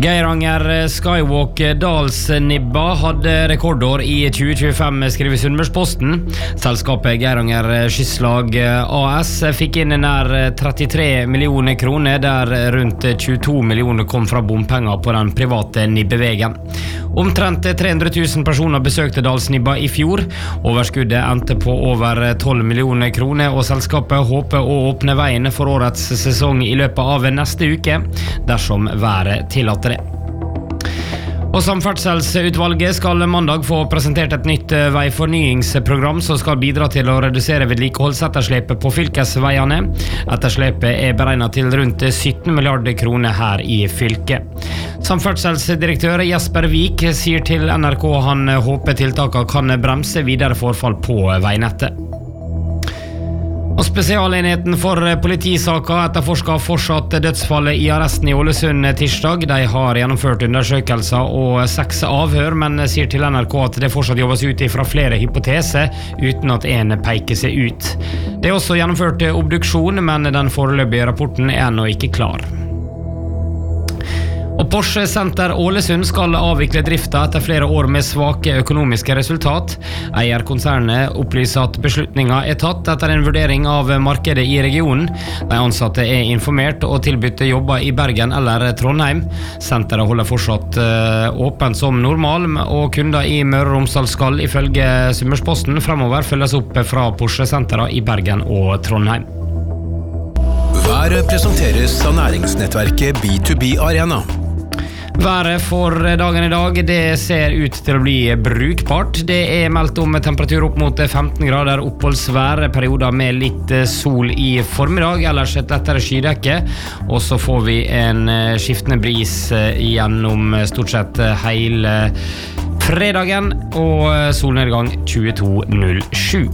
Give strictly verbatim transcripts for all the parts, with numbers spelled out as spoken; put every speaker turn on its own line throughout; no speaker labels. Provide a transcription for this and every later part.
Geiranger Skywalk Dalsnibba hadde rekordår i tjue tjuefem, skriver Sunnmørsposten. Selskapet Geiranger Skysslag A S fikk inn nær trettitre millioner kroner, der rundt tjueto millioner kom fra bompenger på den private nibbevegen. Omtrent tre hundre tusen personer besøkte Dalsnibba i fjor. Overskuddet endte på over tolv millioner kroner, og selskapet håper å åpne veien for årets sesong i løpet av neste uke, dersom været tillater det. Og Samferdselsutvalget skal mandag få presentert et nytt veifornyingsprogram som skal bidra til å redusere vedlikeholdsetterslepet på fylkesveiene. Etterslepet er beregnet til rundt sytten milliarder kroner her i fylket. Samferdselsdirektør Jesper Vik sier til N R K han håper tiltakene kan bremse videre forfall på veinettet. Og Spesialenheten for politisaka etterforsker fortsatt dødsfallet i arresten i Ålesund tirsdag. De har gjennomført undersøkelser og seks avhør, men sier til N R K at det fortsatt jobbes ut fra flere hypoteser, uten at en peker seg ut. Det er også gjennomført obduksjon, men den foreløpige rapporten er ennå ikke klar. Og Porsche Center Ålesund skal avvikle drifta etter flere år med svake økonomiske resultat. Eierkonsernet opplyser at beslutningen er tatt etter en vurdering av markedet i regionen. De ansatte er informert og tilbudt jobber i Bergen eller Trondheim. Senteret holder fortsatt åpent som normal, og kunder i Møre og Romsdal skal ifølge Sunnmørsposten fremover følges opp fra Porsche Centera i Bergen og Trondheim.
Været presenteres av næringsnettverket B to B Arena.
Været for dagen i dag, det ser ut til å bli brukbart. Det er meldt om temperatur opp mot femten grader, oppholdsvær, perioder med litt sol i formiddag, ellers et lettere skydekke, og så får vi en skiftende bris gjennom stort sett hele fredagen, og solnedgang tjueto null sju.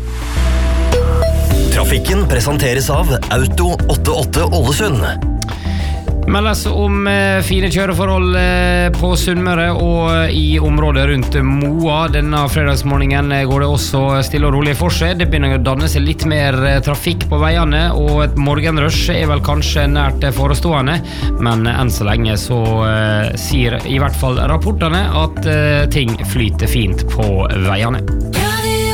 Trafikken presenteres av Auto åttiåtte Ålesund.
Meldes om fine kjøreforhold på Sunnmøre og i området rundt Moa. Denne fredagsmorgenen går det også stille og rolig for seg. Det begynner å danne seg litt mer trafikk på veiene, og et morgenrush er vel kanskje nært forestående, men enn så lenge så sier i hvert fall rapportene at ting flyter fint på veiene.